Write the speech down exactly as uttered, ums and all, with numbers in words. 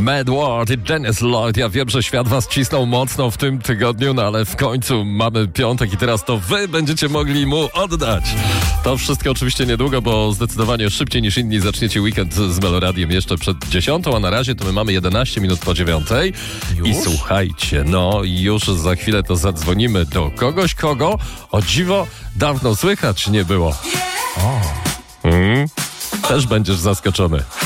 Mad World i Dennis Lloyd. Ja wiem, że świat was cisnął mocno w tym tygodniu, no ale w końcu mamy piątek i teraz to wy będziecie mogli mu oddać. To wszystko oczywiście niedługo, bo zdecydowanie szybciej niż inni zaczniecie weekend z Meloradiem jeszcze przed dziesiątą, a na razie to my mamy jedenaście minut po dziewiątej. Już? I słuchajcie, no już za chwilę to zadzwonimy do kogoś, kogo o dziwo dawno słychać nie było. O. Hmm? Też będziesz zaskoczony.